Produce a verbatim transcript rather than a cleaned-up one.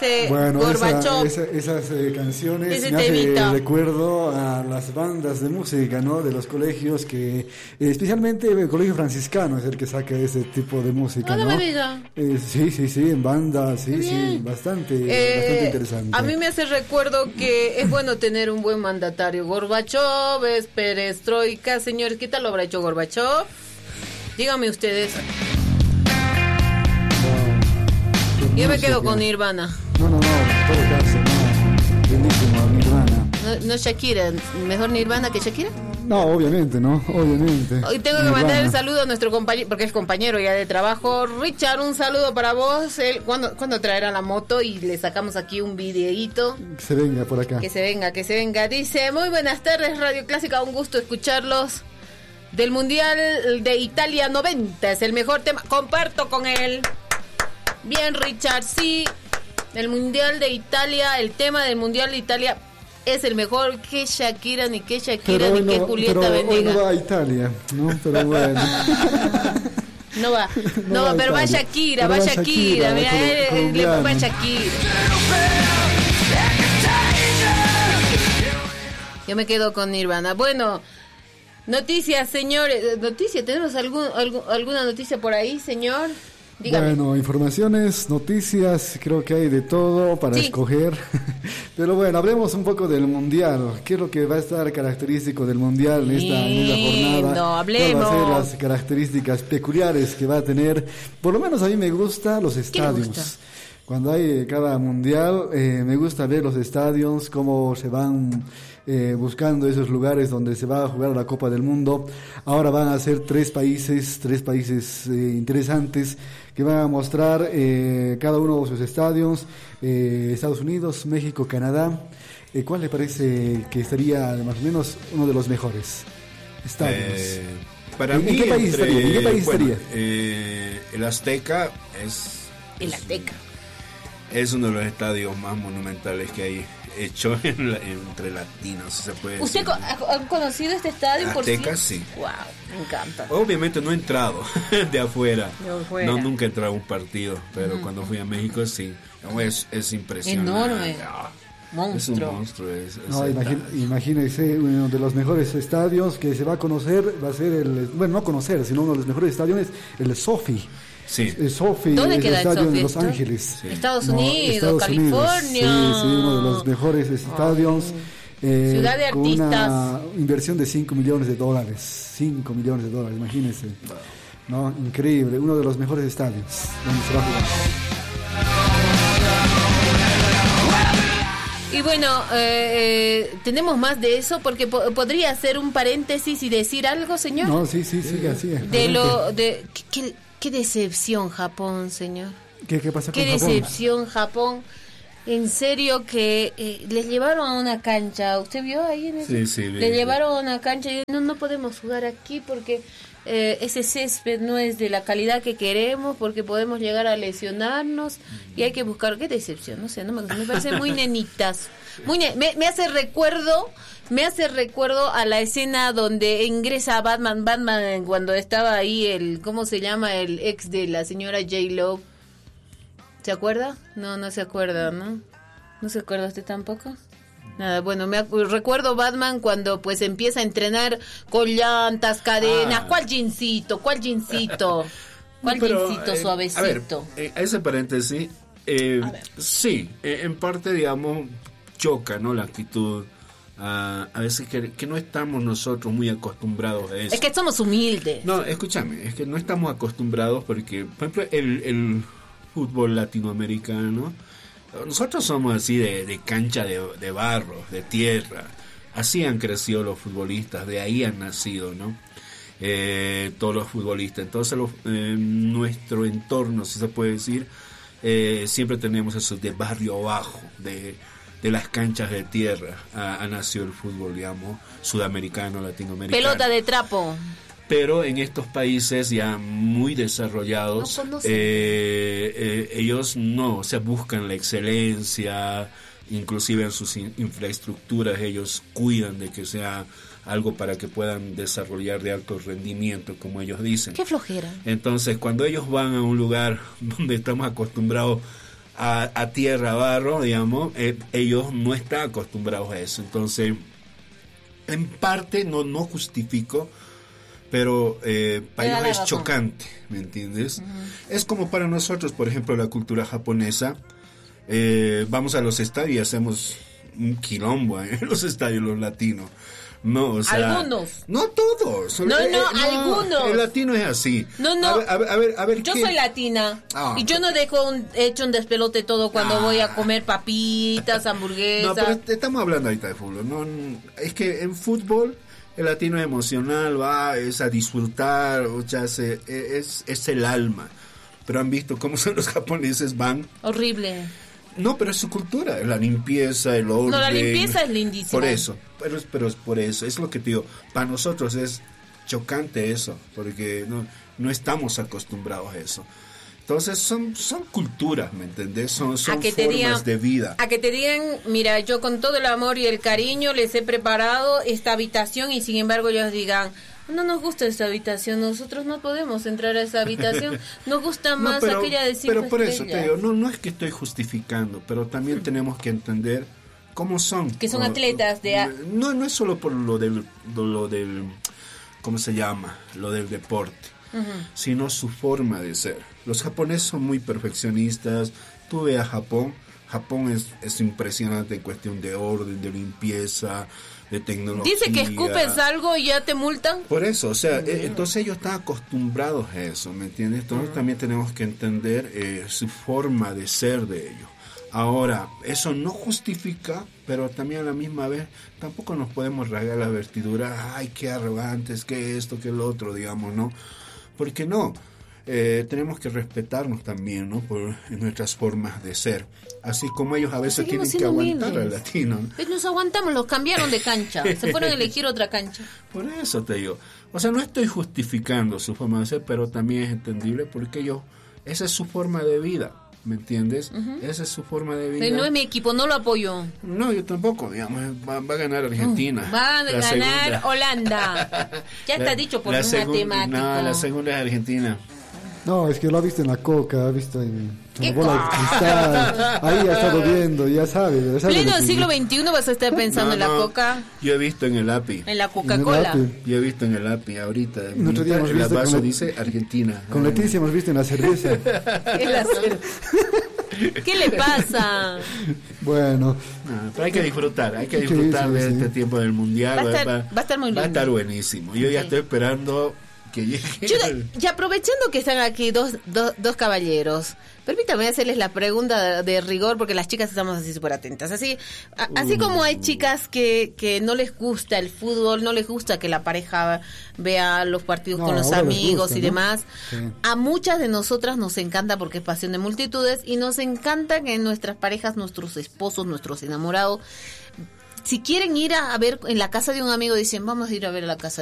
ese bueno, Gorbachov. Esa, esa, esas eh, canciones Ese me hace temita. recuerdo a las bandas de música, ¿no? De los colegios que, eh, especialmente el colegio franciscano es el que saca ese tipo de música, No, no ¿no? me diga. Eh, sí, sí, sí, en bandas, sí, Qué sí, bien. bastante, Eh, bastante interesante. A mí me hace recuerdo que es bueno tener un buen mandatario. Gorbachov es perestroika, señores. ¿Qué tal lo habrá hecho Gorbachov? Díganme ustedes. No, Yo me música. quedo con Nirvana. No, no, no, en todo caso, no. Buenísimo, Nirvana. No, no Shakira. ¿Mejor Nirvana que Shakira? No, obviamente, ¿no? Obviamente. Hoy tengo que Nirvana. mandar el saludo a nuestro compañero, porque es compañero ya de trabajo. Richard, un saludo para vos. Él, ¿cuándo, ¿Cuándo traerá la moto? Y le sacamos aquí un videíto. Que se venga por acá. Que se venga, que se venga. Dice, muy buenas tardes, Radio Clásica. Un gusto escucharlos. Del Mundial de Italia noventa. Es el mejor tema. Comparto con él. Bien, Richard, sí. El Mundial de Italia, el tema del Mundial de Italia es el mejor. Que Shakira, ni que Shakira, Pero ni hoy que no, Julieta pero hoy Venegas. no va a Italia, ¿no? Pero bueno. No va, no, No va, va pero va Italia. Shakira, Pero va va Shakira, Shakira, mira, va él, él le colombiana. va Shakira. Yo me quedo con Nirvana. Bueno, noticias, señores, noticias, ¿tenemos algún, algún, alguna noticia por ahí, señor? Dígame. Bueno, informaciones, noticias, creo que hay de todo para Sí. escoger. Pero bueno, hablemos un poco del Mundial. ¿Qué es lo que va a estar característico del Mundial en esta, en esta Lindo, jornada? hablemos. ¿Cuáles van a ser las características peculiares que va a tener? Por lo menos a mí me gustan los ¿Qué le estadios. gusta? Cuando hay cada mundial, eh, me gusta ver los estadios, cómo se van eh, buscando esos lugares donde se va a jugar la Copa del Mundo. Ahora van a ser tres países, tres países eh, interesantes que van a mostrar eh, cada uno de sus estadios. Eh, Estados Unidos, México, Canadá. Eh, ¿Cuál le parece que estaría más o menos uno de los mejores estadios? Eh, para ¿En, mí, ¿en qué país entre- estaría? ¿En qué país bueno, estaría? eh, el Azteca es, El Azteca. es uno de los estadios más monumentales que hay hecho en la- entre latinos, si se puede ¿Usted decir. co- ha, ha conocido este estadio por sí? Azteca, sí. Wow, me encanta. Obviamente no he entrado de afuera. De afuera. No, nunca he entrado a un partido, pero cuando fui a México sí. No, es, es impresionante. Enorme. Ah, Monstruo. Es un monstruo. Es, es No, el- imagín- imagínese, uno de los mejores estadios que se va a conocer, va a ser el, bueno, no conocer, sino uno de los mejores estadios, el SoFi. Sí. El SoFi ¿Dónde es queda el el estadio SoFi de Los esto? Ángeles. Sí. Estados No, Unidos, Estados California. Unidos. Sí, sí, uno de los mejores estadios. eh, Ciudad de con una artistas. inversión de cinco millones de dólares. cinco millones de dólares, imagínense. No, increíble, uno de los mejores estadios donde se va a jugar. Y bueno, eh, eh, tenemos más de eso porque po- podría hacer un paréntesis y decir algo, señor. No, sí, sí, sigue, sigue. De lo de qué, qué- qué decepción Japón, señor. ¿Qué, qué pasa con Qué Japón? decepción Japón. En serio que eh, les llevaron a una cancha. ¿Usted vio ahí en el... Sí, sí, vi, Le vi. llevaron a una cancha y no no podemos jugar aquí porque eh, ese césped no es de la calidad que queremos, porque podemos llegar a lesionarnos y hay que buscar. Qué decepción, no sé, no me, me parece muy nenitas. Muy ne- me, me hace recuerdo, me hace recuerdo a la escena donde ingresa Batman, Batman cuando estaba ahí el, ¿cómo se llama? El ex de la señora J-Lo. ¿Se acuerda? No, no se acuerda, ¿no? ¿No se acuerda usted tampoco? Nada, bueno, me acu- recuerdo Batman cuando pues empieza a entrenar con llantas, cadenas. Ah. ¿Cuál jeansito? ¿Cuál jeansito? ¿Cuál Pero, jeansito eh, suavecito? A ver, eh, a ese paréntesis, eh, A ver. sí, eh, en parte, digamos, choca, ¿no? La actitud. ah, a veces que, que no estamos nosotros muy acostumbrados a eso. Es que somos humildes. No, escúchame, es que no estamos acostumbrados porque, por ejemplo, el, el fútbol latinoamericano, nosotros somos así de, de cancha de, de barro, de tierra. Así han crecido los futbolistas, de ahí han nacido, ¿no? Eh, todos los futbolistas. Entonces, los, eh, nuestro entorno, si se puede decir, eh, siempre tenemos eso de barrio abajo, de, de las canchas de tierra. Ha, ha nacido el fútbol, digamos, sudamericano, latinoamericano. Pelota de trapo. Pero en estos países ya muy desarrollados, No conocen. eh, eh, ellos no, o sea, buscan la excelencia, inclusive en sus in- infraestructuras ellos cuidan de que sea algo para que puedan desarrollar de alto rendimiento, como ellos dicen. Qué flojera. Entonces, cuando ellos van a un lugar donde estamos acostumbrados a, a tierra, barro, digamos, eh, ellos no están acostumbrados a eso. Entonces, en parte no, no justifico, pero eh, para ellos es chocante, ¿me entiendes? Uh-huh. Es como para nosotros, por ejemplo, la cultura japonesa, eh, vamos a los estadios y hacemos un quilombo en los estadios los latinos. No, o sea, algunos. No todos. No, eh, no, no, algunos. El latino es así. No, no. A ver, a ver, a ver, a ver yo ¿qué? soy latina ah, y yo no dejo un, hecho un despelote todo cuando ah. voy a comer papitas, hamburguesas. No, pero estamos hablando ahorita de fútbol. No, es que en fútbol el latino es emocional, va, es a disfrutar, o sea, se, es, es el alma. Pero han visto cómo son los japoneses, van. Horrible. No, pero es su cultura, la limpieza, el orden. No, la limpieza es lindísima. Por eso, pero, pero es por eso, es lo que te digo. Para nosotros es chocante eso, porque no, no estamos acostumbrados a eso. Entonces son son culturas, ¿me entendés? Son, son formas digan, de vida. A que te digan, mira, yo con todo el amor y el cariño les he preparado esta habitación y sin embargo ellos digan... No nos gusta esta habitación, nosotros no podemos entrar a esa habitación, nos gusta más no, pero, aquella de cinco Pero por estrellas. eso te digo, no, no es que estoy justificando, pero también tenemos que entender cómo son. Que son atletas de... A... No, no es solo por lo del, lo del, ¿cómo se llama? Lo del deporte, uh-huh. sino su forma de ser. Los japoneses son muy perfeccionistas, tú ve a Japón, Japón es, es impresionante en cuestión de orden, de limpieza, de tecnología. Dice que escupes algo y ya te multan. Por eso, o sea, eh, entonces ellos están acostumbrados a eso, ¿me entiendes? Entonces uh-huh. también tenemos que entender eh, su forma de ser de ellos. Ahora, eso no justifica, pero también a la misma vez tampoco nos podemos rasgar la vestidura, ay, qué arrogantes, qué esto, qué lo otro, digamos, ¿no? Porque no. Eh, tenemos que respetarnos también, ¿no? Por nuestras formas de ser, así como ellos a veces tienen que aguantar humildes. Al latino, ¿no? Pues nos aguantamos, los cambiaron de cancha, se fueron a elegir otra cancha. Por eso te digo, o sea, no estoy justificando su forma de ser, pero también es entendible porque ellos, esa es su forma de vida, ¿me entiendes? Uh-huh. Esa es su forma de vida. Pero no es mi equipo, no lo apoyo. No, yo tampoco, digamos, va, va a ganar Argentina. Uh, va a ganar segunda. Holanda. Ya está la, dicho por un matemático. No, la segunda es Argentina. No, es que lo ha visto en la coca, ha visto en la bola de cristal, ahí ha estado viendo, ya sabe. Ya sabe pleno siglo veintiuno vas a estar pensando no, en la no, coca. Yo he visto en el A P I. En la Coca-Cola. En yo he visto en el A P I ahorita. En otro día hemos visto vaso dice Argentina. Con Leticia hemos visto en la cerveza. ¿En la cerveza? ¿Qué le pasa? Bueno. No, pero hay que disfrutar, hay que disfrutar de sí. este tiempo del mundial. Va a estar, va, va a estar muy lindo. Va a estar buenísimo. Yo ya sí. estoy esperando... Que Yo, y aprovechando que están aquí dos, dos, dos caballeros, permítame hacerles la pregunta de, de rigor porque las chicas estamos así súper atentas. Así a, así como hay chicas que, que no les gusta el fútbol, no les gusta que la pareja vea los partidos no, con los amigos gusta, y ¿no? demás, sí. a muchas de nosotras nos encanta porque es pasión de multitudes y nos encanta que nuestras parejas, nuestros esposos, nuestros enamorados, si quieren ir a, a ver en la casa de un amigo, dicen vamos a ir a ver a la casa